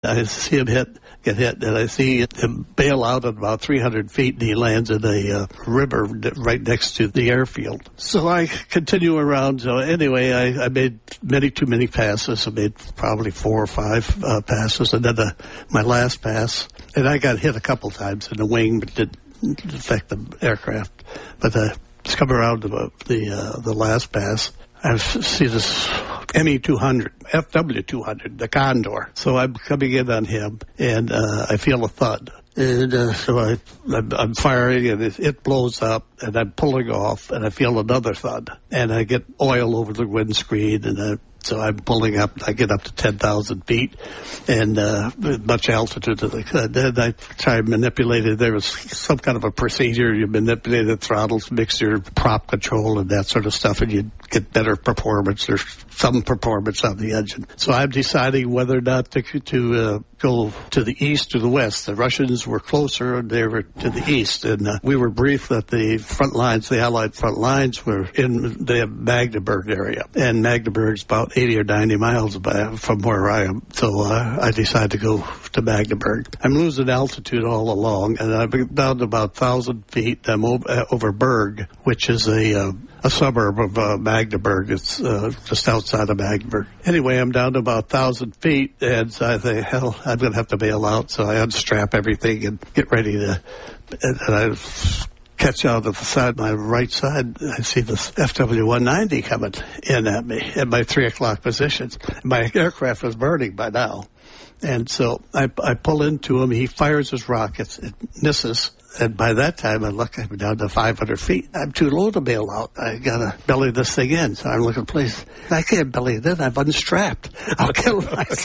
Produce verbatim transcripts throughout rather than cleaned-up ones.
I see him hit, get hit, and I see him bail out at about three hundred feet, and he lands in a uh, river right next to the airfield. So I continue around. So anyway, I, I made many too many passes. I made probably four or five uh, passes, and then the, my last pass, and I got hit a couple times in the wing, but didn't affect the aircraft. But I just come around to the the, uh, the last pass. I see this M E two hundred, F W two hundred, the Condor. So I'm coming in on him, and uh, I feel a thud. And uh, so I, I'm, I'm firing, and it, it blows up, and I'm pulling off, and I feel another thud. And I get oil over the windscreen, and I So I'm pulling up. I get up to ten thousand feet and uh, much altitude as I could. Then I try and manipulate it. There was some kind of a procedure. You manipulate the throttles, mix your prop control and that sort of stuff, and you get better performance. There's some performance on the engine. So I'm deciding whether or not to, to uh, go to the east or the west. The Russians were closer, and they were to the east. And uh, we were briefed that the front lines, the Allied front lines, were in the Magdeburg area. And Magdeburg's about eighty or ninety miles by, from where I am. So uh, I decided to go to Magdeburg. I'm losing altitude all along, and I'm down to about one thousand feet. I'm over, uh, over Berg, which is a... Uh, a suburb of uh, Magdeburg. It's uh, just outside of Magdeburg. Anyway, I'm down to about one thousand feet, and so I think, hell, I'm going to have to bail out. So I unstrap everything and get ready to, and, and I catch out of the side, my right side, I see this F W one ninety coming in at me at my three o'clock positions. My aircraft was burning by now. And so I, I pull into him. He fires his rockets. It misses. And by that time, I look, I'm down to five hundred feet. I'm too low to bail out. I got to belly this thing in. So I'm looking, please, I can't belly it in. I'm unstrapped. I'll kill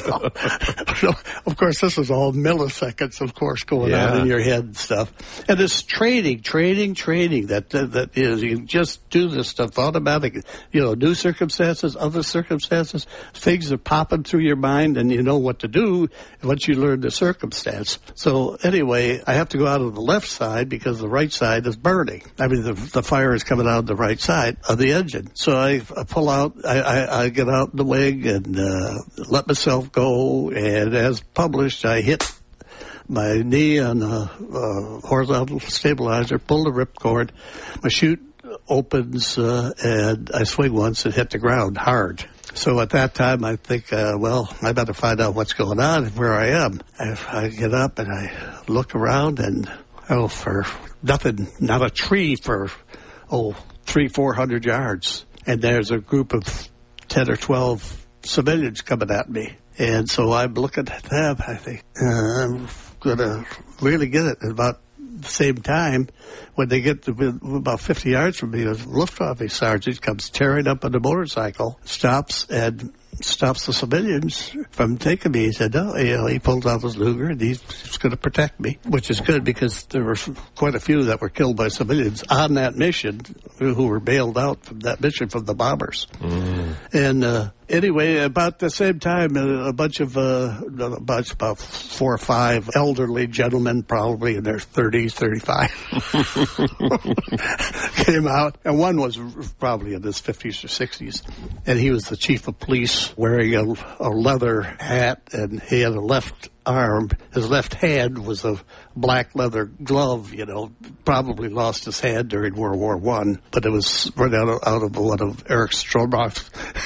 myself. So, of course, this is all milliseconds, of course, going yeah. on in your head and stuff. And it's training, training, training. That, that, that is, you just do this stuff automatically. You know, new circumstances, other circumstances, things are popping through your mind, and you know what to do once you learn the circumstance. So anyway, I have to go out of the left side. Side because the right side is burning. I mean, the, the fire is coming out the right side of the engine. So I, I pull out, I, I, I get out in the wing and uh, let myself go. And as published, I hit my knee on a, a horizontal stabilizer, pull the ripcord. My chute opens uh, and I swing once and hit the ground hard. So at that time, I think, uh, well, I better find out what's going on and where I am. I, I get up and I look around and Oh, for nothing, not a tree for, oh, three, four hundred yards. And there's a group of ten or twelve civilians coming at me. And so I'm looking at them. I think, uh, I'm going to really get it. At about the same time, when they get to about fifty yards from me, a Luftwaffe sergeant comes tearing up on the motorcycle, stops, and stops the civilians from taking me. He said, no, you know, he pulled out his Luger and he's, he's going to protect me, which is good because there were quite a few that were killed by civilians on that mission who were bailed out from that mission from the bombers. Mm. And uh, anyway, about the same time, a bunch of, uh, a bunch, about four or five elderly gentlemen, probably in their thirties, thirty-five, came out. And one was probably in his fifties or sixties. And he was the chief of police, wearing a, a leather hat, and he had a left arm. His left hand was a black leather glove, you know, probably lost his hand during World War One, but it was run out of, out of one of Eric Strombach's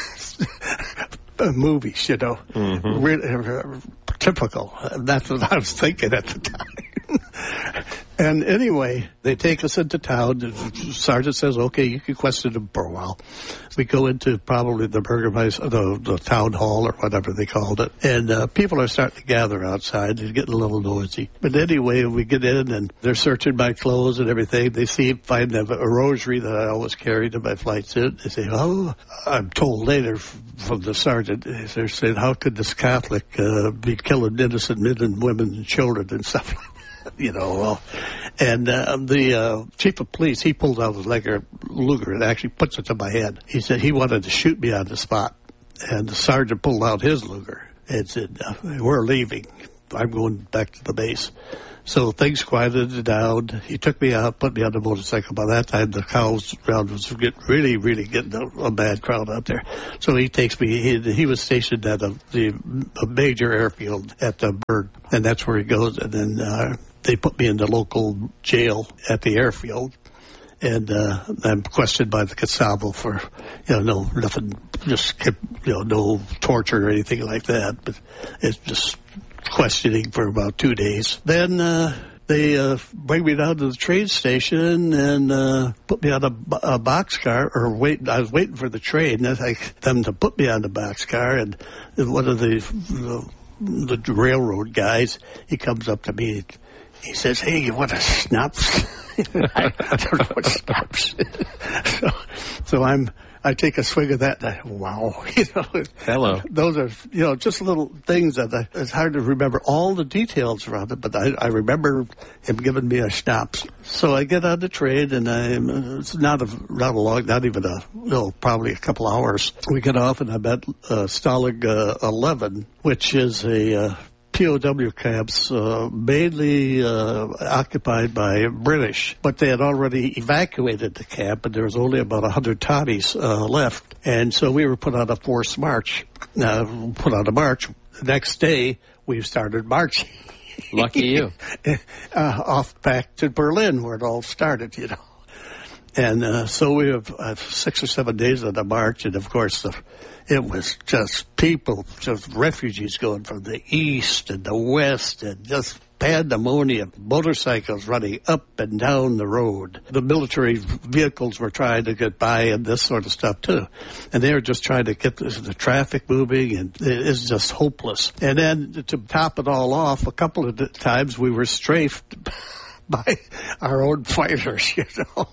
movies, you know. Mm-hmm. Really, typical. That's what I was thinking at the time. And anyway, they take us into town. The sergeant says, okay, you can question him for a while. We go into probably the Bürgermeister, the, the town hall or whatever they called it. And uh, people are starting to gather outside. They're getting a little noisy. But anyway, we get in and they're searching my clothes and everything. They see, find a, a rosary that I always carried in my flight suit. They say, oh, I'm told later from the sergeant, they're saying, how could this Catholic uh, be killing innocent men and women and children and stuff like that? You know, well, and uh, the uh, chief of police, he pulled out his Luger, Luger and actually puts it to my head. He said he wanted to shoot me on the spot. And the sergeant pulled out his Luger and said, uh, we're leaving. I'm going back to the base. So things quieted down. He took me out, put me on the motorcycle. By that time, the cows round was getting really, really getting a, a bad crowd out there. So he takes me. He, he was stationed at a, the, a major airfield at the Bird, and that's where he goes. And then uh, they put me in the local jail at the airfield. And uh, I'm questioned by the Gestapo for, you know, no, nothing, just, you know, no torture or anything like that. But it's just questioning for about two days. Then uh, they uh, bring me down to the train station and uh, put me on a, a boxcar, or wait. I was waiting for the train. That's like them to put me on the boxcar, and one of the uh, the railroad guys, he comes up to me. He says, "Hey, you want a schnapps?" I, I don't know what schnapps is. so, so I'm. I take a swig of that, and I, wow, you know. Hello. Those are, you know, just little things that I, it's hard to remember all the details around it, but I, I remember him giving me a schnapps. So I get on the train, and I'm, it's not a, not a long, not even a, you know, probably a couple hours. We get off, and I'm at uh, Stalag uh, eleven, which is a uh, P O W camps, uh, mainly uh, occupied by British, but they had already evacuated the camp, and there was only about one hundred Tommies uh, left. And so we were put on a forced march, uh, put on a march. The next day, we started marching. Lucky you. uh, off back to Berlin, where it all started, you know. And uh, so we have uh, six or seven days of the march, and of course the, it was just people, just refugees going from the east and the west, and just pandemonium, motorcycles running up and down the road. The military vehicles were trying to get by and this sort of stuff too. And they were just trying to get the, the traffic moving, and it's just hopeless. And then to top it all off, a couple of times we were strafed by our own fighters, you know.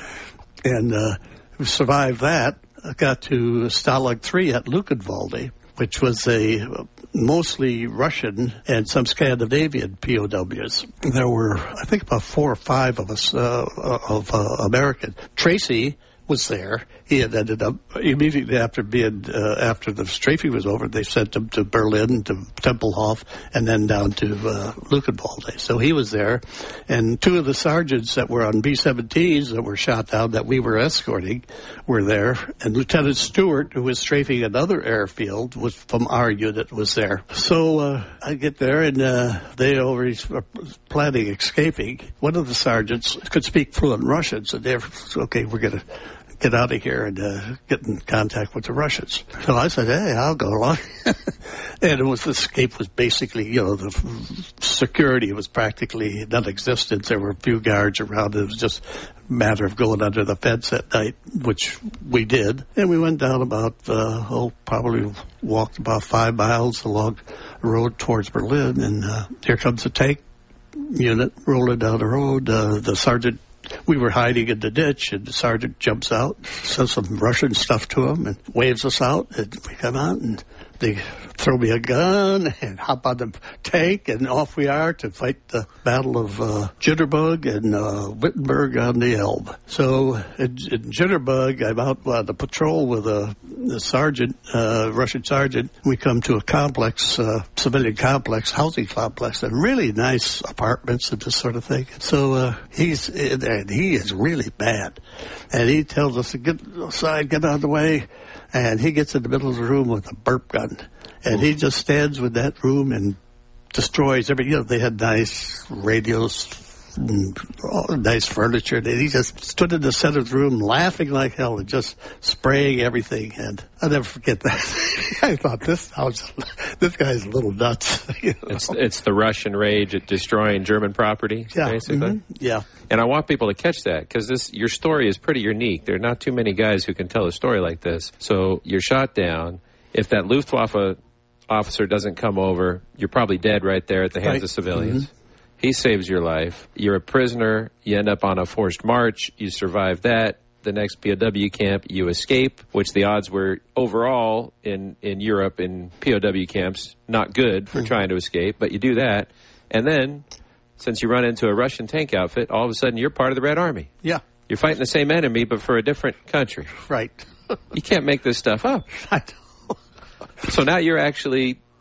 And uh, we survived that. I got to Stalag three at Luckenwalde, which was a mostly Russian and some Scandinavian P O Ws. There were, I think, about four or five of us, uh, of uh, American. Tracy was there. He had ended up immediately after being uh, after the strafing was over. They sent him to Berlin, to Tempelhof, and then down to uh, Luckenwalde. So he was there, and two of the sergeants that were on B seventeens that were shot down that we were escorting were there, and Lieutenant Stewart, who was strafing another airfield, was from our unit, was there. So uh, I get there, and uh, they already were planning escaping. One of the sergeants could speak fluent Russian, so they're okay. We're gonna get out of here and uh, get in contact with the Russians. So I said, hey, I'll go along. And it was, the escape was basically, you know, the security was practically non-existent. There were a few guards around. It was just a matter of going under the fence at night, which we did. And we went down about, uh, oh, probably walked about five miles along the road towards Berlin. And uh, here comes a tank unit rolling down the road. Uh, the sergeant, we were hiding in the ditch, and the sergeant jumps out, says some Russian stuff to him, and waves us out. And we come out, and they throw me a gun and hop on the tank, and off we are to fight the Battle of uh, Jitterbug and uh, Wittenberg on the Elbe. So in, in Jitterbug, I'm out on the patrol with a, a sergeant, uh, Russian sergeant. We come to a complex, uh, civilian complex, housing complex, and really nice apartments and this sort of thing. So uh, he's and he is really bad, and he tells us to get aside, get out of the way. And he gets in the middle of the room with a burp gun. And he just stands with that room and destroys every, you know, they had nice radios, and nice furniture. And he just stood in the center of the room laughing like hell and just spraying everything. And I'll never forget that. I thought, this sounds, this guy's a little nuts. You know? It's, it's the Russian rage at destroying German property, yeah. basically. Mm-hmm. Yeah. And I want people to catch that, because this your story is pretty unique. There are not too many guys who can tell a story like this. So you're shot down. If that Luftwaffe officer doesn't come over, you're probably dead right there at the hands right. of civilians. Mm-hmm. He saves your life. You're a prisoner. You end up on a forced march. You survive that. The next P O W camp, you escape, which the odds were overall in, in Europe in P O W camps not good for mm-hmm. trying to escape, but you do that. And then, since you run into a Russian tank outfit, all of a sudden you're part of the Red Army. Yeah. You're fighting the same enemy, but for a different country. Right. You can't make this stuff up. I know. So now you're actually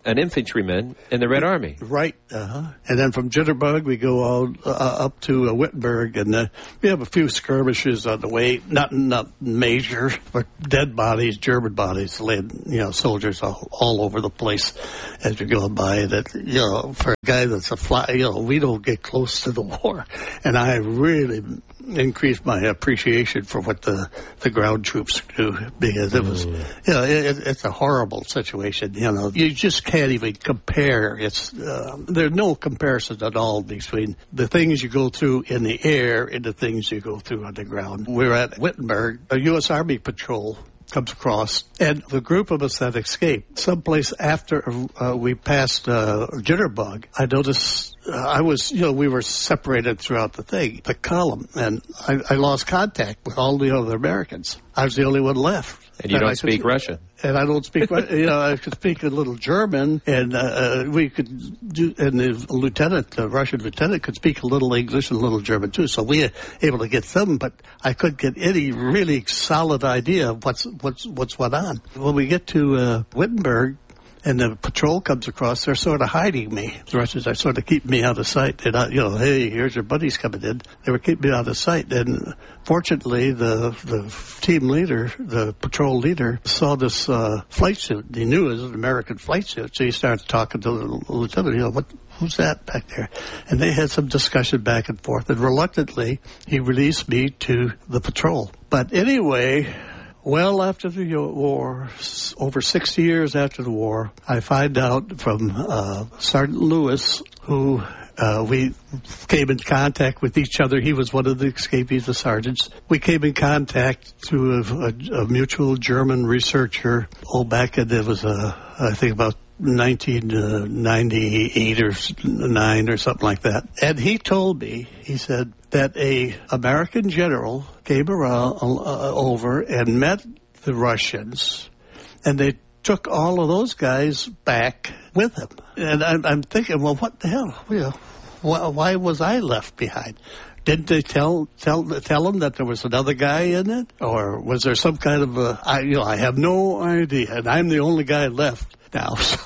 an infantryman in the Red Army. Right. Uh-huh. And then from Jitterbug, we go all uh, up to uh, Wittenberg, and uh, we have a few skirmishes on the way. Not not major, but dead bodies, German bodies, laying, you know, soldiers all, all over the place as you're going by. That, you know, for a guy that's a fly, you know, we don't get close to the war, and I really increased my appreciation for what the the ground troops do, because it was, mm. you know, it, it's a horrible situation. You know, you just can't even compare. It's uh, there's no comparison at all between the things you go through in the air and the things you go through on the ground. We're at Wittenberg, a U S Army patrol comes across, and the group of us that escaped, someplace after uh, we passed uh, Jitterbug, I noticed uh, I was, you know, we were separated throughout the thing, the column, and I, I lost contact with all the other Americans. I was the only one left. And you and don't I speak could, Russian. And I don't speak, you know, I could speak a little German, and uh, we could do, and the lieutenant, the Russian lieutenant, could speak a little English and a little German too. So we were able to get some, but I couldn't get any really solid idea of what's what's what's went on. When we get to uh, Wittenberg, and the patrol comes across, they're sort of hiding me. The Russians are sort of keeping me out of sight. They're not, you know, hey, here's your buddies coming in. They were keeping me out of sight. And fortunately, the the team leader, the patrol leader, saw this uh, flight suit. He knew it was an American flight suit. So he started talking to the lieutenant, you know, what, who's that back there? And they had some discussion back and forth. And reluctantly, he released me to the patrol. But anyway, well after the war, over sixty years after the war, I find out from uh, Sergeant Lewis, who uh, we came in contact with each other. He was one of the escapees, the sergeants. We came in contact through a, a, a mutual German researcher. Oh, back in, it was, uh, I think, about nineteen ninety-eight or nine or something like that. And he told me, he said, that a American general came around uh, over and met the Russians, and they took all of those guys back with him. And I'm, I'm thinking, well, what the hell? You know, why, why was I left behind? Didn't they tell tell tell him that there was another guy in it, or was there some kind of a? I, you know, I have no idea, and I'm the only guy left now. So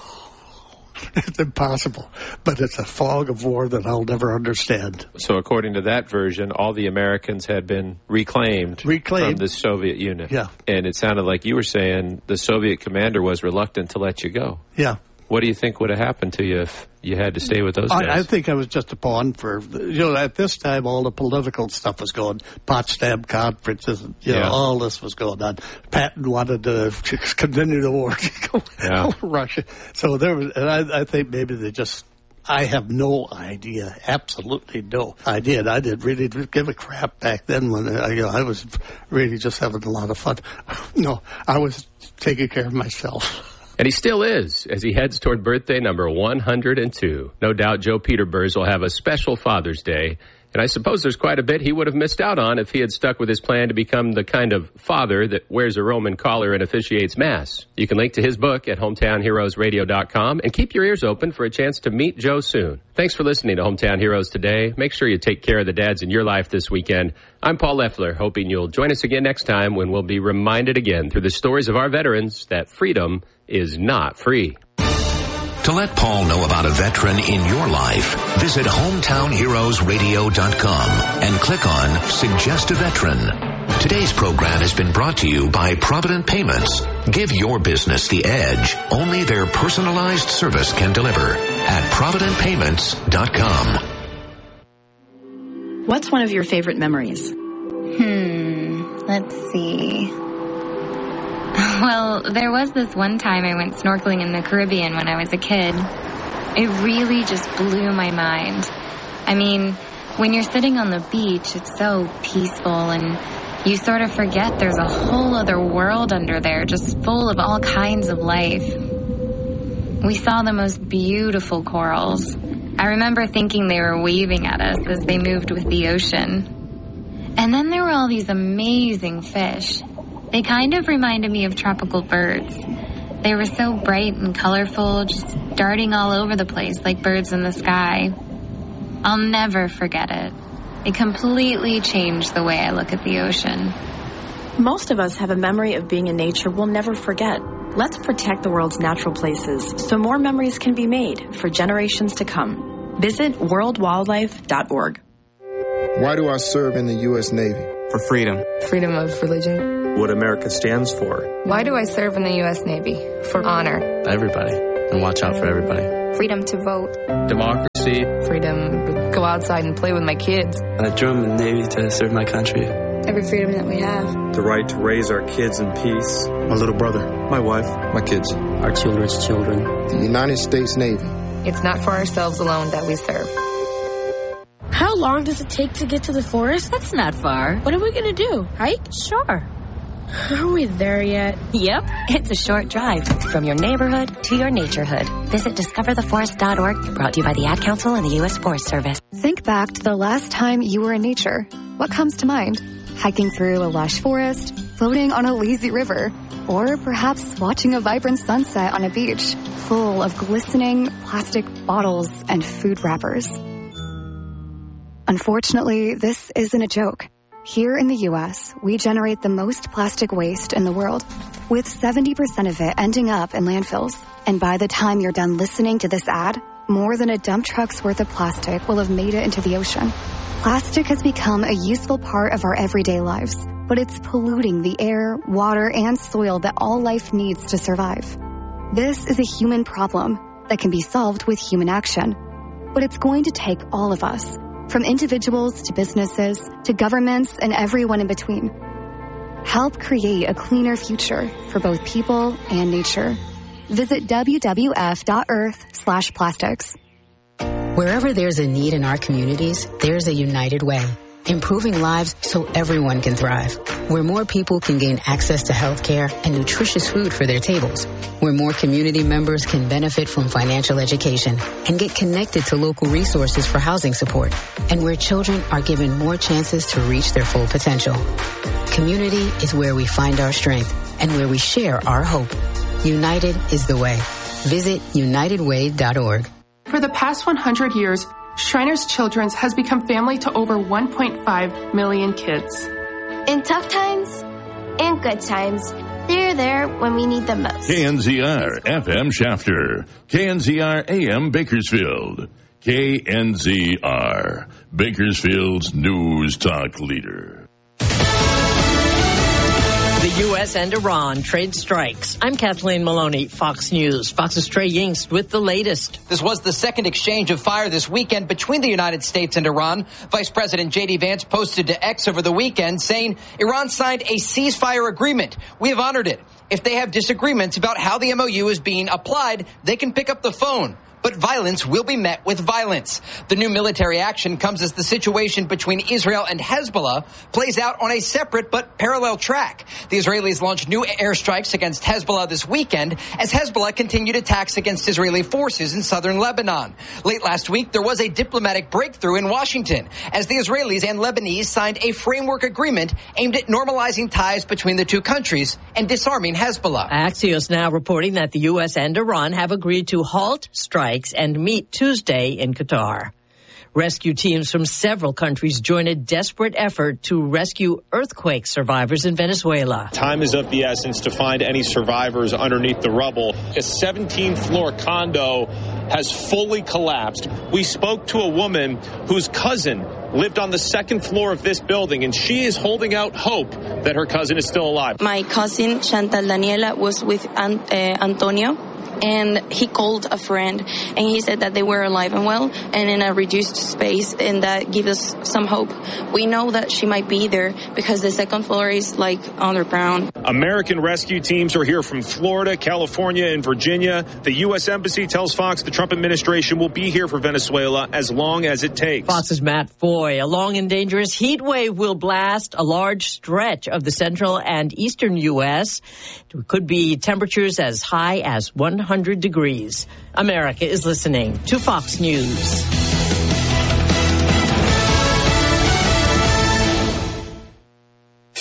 it's impossible, but it's a fog of war that I'll never understand. So according to that version, all the Americans had been reclaimed, reclaimed. from the Soviet unit. Yeah. And it sounded like you were saying the Soviet commander was reluctant to let you go. Yeah. What do you think would have happened to you if you had to stay with those guys? I, I think I was just a pawn for, you know, at this time all the political stuff was going, Potsdam conferences, you know, yeah. all this was going on. Patton wanted to continue the war to go yeah. over Russia. So there was, and I, I think maybe they just, I have no idea, absolutely no idea. And I didn't really give a crap back then when I, you know, I was really just having a lot of fun. No, I was taking care of myself. And he still is, as he heads toward birthday number one hundred two. No doubt Joe Peterburs will have a special Father's Day. And I suppose there's quite a bit he would have missed out on if he had stuck with his plan to become the kind of father that wears a Roman collar and officiates Mass. You can link to his book at hometown heroes radio dot com and keep your ears open for a chance to meet Joe soon. Thanks for listening to Hometown Heroes today. Make sure you take care of the dads in your life this weekend. I'm Paul Leffler, hoping you'll join us again next time when we'll be reminded again through the stories of our veterans that freedom is not free. To let Paul know about a veteran in your life, visit hometown heroes radio dot com and click on Suggest a Veteran. Today's program has been brought to you by Provident Payments. Give your business the edge only their personalized service can deliver at provident payments dot com. What's one of your favorite memories? Hmm, let's see. Well, there was this one time I went snorkeling in the Caribbean when I was a kid. It really just blew my mind. I mean, when you're sitting on the beach, it's so peaceful and you sort of forget there's a whole other world under there just full of all kinds of life. We saw the most beautiful corals. I remember thinking they were waving at us as they moved with the ocean. And then there were all these amazing fish. They kind of reminded me of tropical birds. They were so bright and colorful, just darting all over the place like birds in the sky. I'll never forget it. It completely changed the way I look at the ocean. Most of us have a memory of being in nature we'll never forget. Let's protect the world's natural places so more memories can be made for generations to come. Visit world wildlife dot org. Why do I serve in the U S Navy? For freedom. Freedom of religion. What America stands for. Why do I serve in the U S Navy? For honor. Everybody. And watch out for everybody. Freedom to vote. Democracy. Freedom to go outside and play with my kids. I joined the Navy to serve my country. Every freedom that we have. The right to raise our kids in peace. My little brother. My wife. My kids. Our children's children. The United States Navy. It's not for ourselves alone that we serve. How long does it take to get to the forest? That's not far. What are we going to do? Hike? Sure. Are we there yet? Yep. It's a short drive from your neighborhood to your naturehood. Visit discover the forest dot org, brought to you by the Ad Council and the U S Forest Service. Think back to the last time you were in nature. What comes to mind? Hiking through a lush forest, floating on a lazy river, or perhaps watching a vibrant sunset on a beach full of glistening plastic bottles and food wrappers. Unfortunately, this isn't a joke. Here in the U S, we generate the most plastic waste in the world, with seventy percent of it ending up in landfills. And by the time you're done listening to this ad, more than a dump truck's worth of plastic will have made it into the ocean. Plastic has become a useful part of our everyday lives, but it's polluting the air, water, and soil that all life needs to survive. This is a human problem that can be solved with human action. But it's going to take all of us, from individuals to businesses to governments and everyone in between. Help create a cleaner future for both people and nature. Visit w w f dot earth slash plastics. Wherever there's a need in our communities, there's a United Way. Improving lives so everyone can thrive. Where more people can gain access to health care and nutritious food for their tables. Where more community members can benefit from financial education and get connected to local resources for housing support. And where children are given more chances to reach their full potential. Community is where we find our strength and where we share our hope. United is the way. Visit united way dot org. For the past one hundred years, Shriners Children's has become family to over one point five million kids. In tough times and good times, they're there when we need them most. K N Z R F M Shafter, K N Z R A M Bakersfield, K N Z R, Bakersfield's news talk leader. The U S and Iran trade strikes. I'm Kathleen Maloney, Fox News. Fox's Trey Yingst with the latest. This was the second exchange of fire this weekend between the United States and Iran. Vice President J D Vance posted to X over the weekend saying Iran signed a ceasefire agreement. We have honored it. If they have disagreements about how the M O U is being applied, they can pick up the phone. But violence will be met with violence. The new military action comes as the situation between Israel and Hezbollah plays out on a separate but parallel track. The Israelis launched new airstrikes against Hezbollah this weekend as Hezbollah continued attacks against Israeli forces in southern Lebanon. Late last week, there was a diplomatic breakthrough in Washington as the Israelis and Lebanese signed a framework agreement aimed at normalizing ties between the two countries and disarming Hezbollah. Axios now reporting that the U S and Iran have agreed to halt strikes and meet Tuesday in Qatar. Rescue teams from several countries join a desperate effort to rescue earthquake survivors in Venezuela. Time is of the essence to find any survivors underneath the rubble. A seventeen-floor condo has fully collapsed. We spoke to a woman whose cousin lived on the second floor of this building, and she is holding out hope that her cousin is still alive. My cousin, Chantal Daniela, was with An- uh, Antonio, and he called a friend, and he said that they were alive and well and in a reduced space, and that gives us some hope. We know that she might be there because the second floor is like underground. American rescue teams are here from Florida, California, and Virginia. The U S Embassy tells Fox the Trump administration will be here for Venezuela as long as it takes. Fox's Matt Foy. A long and dangerous heat wave will blast a large stretch of the central and eastern U S. It could be temperatures as high as one hundred degrees. America is listening to Fox News.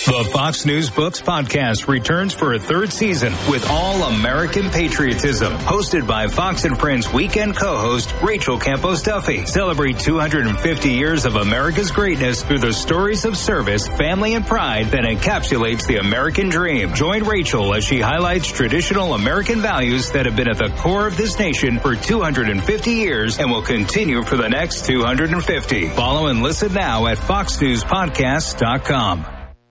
The Fox News Books podcast returns for a third season with All American Patriotism, hosted by Fox and Friends weekend co-host Rachel Campos Duffy. Celebrate two hundred fifty years of America's greatness through the stories of service, family, and pride that encapsulates the American dream. Join Rachel as she highlights traditional American values that have been at the core of this nation for two hundred fifty years and will continue for the next two hundred fifty. Follow and listen now at fox news podcast dot com.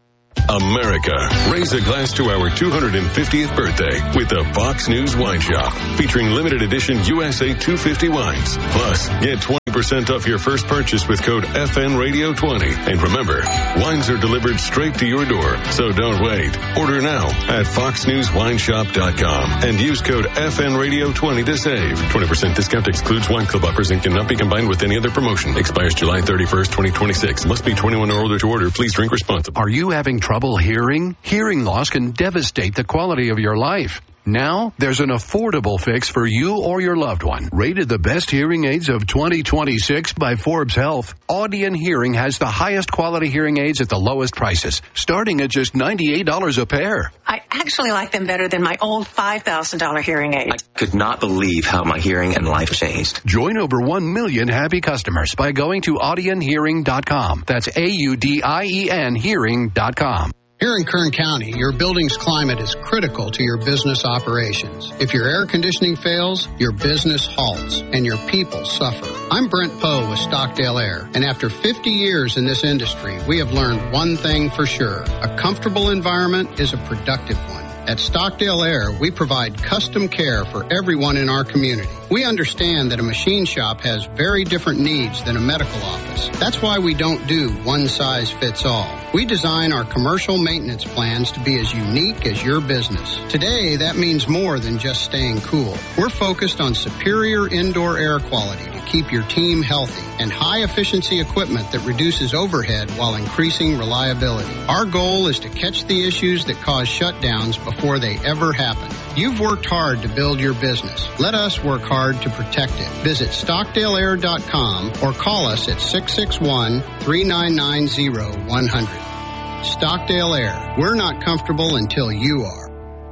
America, raise a glass to our two hundred fiftieth birthday with the Fox News Wine Shop, featuring limited edition U S A two fifty wines. Plus, get twenty percent off your first purchase with code F N Radio twenty. And remember, wines are delivered straight to your door, so don't wait. Order now at fox news wine shop dot com and use code F N Radio twenty to save. twenty percent discount excludes wine club offers and cannot be combined with any other promotion. Expires July thirty-first, twenty twenty-six. Must be twenty-one or older to order. Please drink responsibly. Are you having trouble hearing? Hearing loss can devastate the quality of your life. Now, there's an affordable fix for you or your loved one. Rated the best hearing aids of twenty twenty-six by Forbes Health, Audion Hearing has the highest quality hearing aids at the lowest prices, starting at just ninety-eight dollars a pair. I actually like them better than my old five thousand dollars hearing aid. I could not believe how my hearing and life changed. Join over one million happy customers by going to audion hearing dot com. That's A U D I E N hearing dot com. Here in Kern County, your building's climate is critical to your business operations. If your air conditioning fails, your business halts and your people suffer. I'm Brent Poe with Stockdale Air, and after fifty years in this industry, we have learned one thing for sure. A comfortable environment is a productive one. At Stockdale Air, we provide custom care for everyone in our community. We understand that a machine shop has very different needs than a medical office. That's why we don't do one size fits all. We design our commercial maintenance plans to be as unique as your business. Today, that means more than just staying cool. We're focused on superior indoor air quality to keep your team healthy and high-efficiency equipment that reduces overhead while increasing reliability. Our goal is to catch the issues that cause shutdowns before they ever happen. You've worked hard to build your business. Let us work hard to protect it. Visit stockdale air dot com or call us at six six one, three nine nine zero, one hundred. Stockdale Air. We're not comfortable until you are.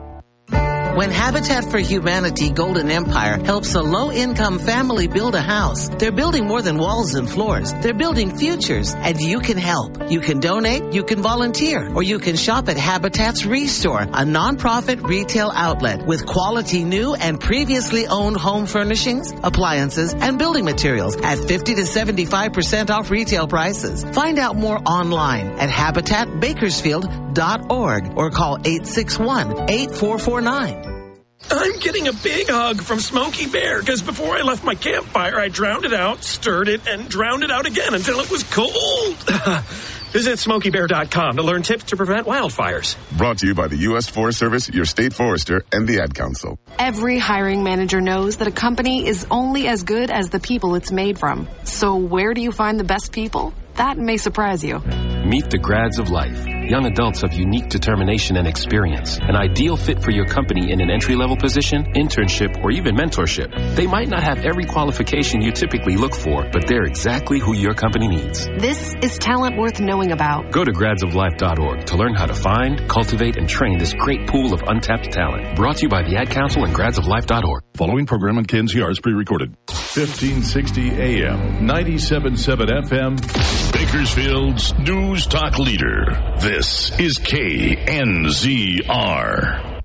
When Habitat for Humanity Golden Empire helps a low-income family build a house, they're building more than walls and floors. They're building futures, and you can help. You can donate, you can volunteer, or you can shop at Habitat's Restore, a nonprofit retail outlet with quality new and previously owned home furnishings, appliances, and building materials at fifty to seventy-five percent off retail prices. Find out more online at habitat bakersfield dot org or call eight six one, eight four four nine. I'm getting a big hug from Smokey Bear because before I left my campfire, I drowned it out, stirred it, and drowned it out again until it was cold. Visit smokey bear dot com to learn tips to prevent wildfires. Brought to you by the U S Forest Service, your state forester, and the Ad Council. Every hiring manager knows that a company is only as good as the people it's made from. So where do you find the best people? That may surprise you. Meet the grads of life. Young adults of unique determination and experience. An ideal fit for your company in an entry-level position, internship, or even mentorship. They might not have every qualification you typically look for, but they're exactly who your company needs. This is talent worth knowing about. Go to grads of life dot org to learn how to find, cultivate, and train this great pool of untapped talent. Brought to you by the Ad Council and grads of life dot org. Following program on K N Z R is pre-recorded. fifteen sixty A M, ninety-seven point seven F M, Bakersfield's News Talk Leader. This is K N Z R.